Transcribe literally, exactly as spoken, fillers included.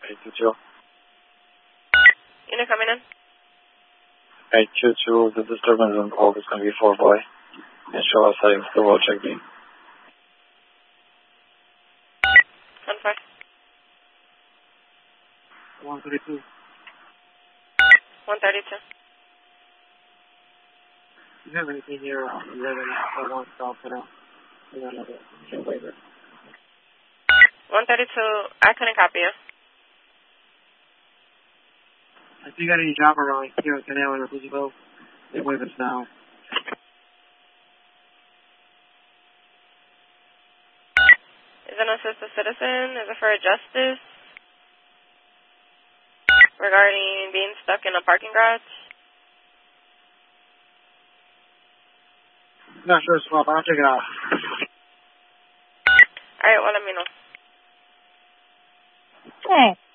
eight two two. Unit coming in. eight two two, the disturbance on call is going to be four boy. And show us settings the road check me. one five. one thirty-two. one thirty-two. Do you have anything here on eleven or one stop for now? one thirty-two, I couldn't copy you. If you got any job around here at Canal or Roosevelt, they wave us now. Is an assisted citizen? Is it for justice? Regarding being stuck in a parking garage? Not sure, Swap. I'll check it out. Alright, well, let me know. Hey.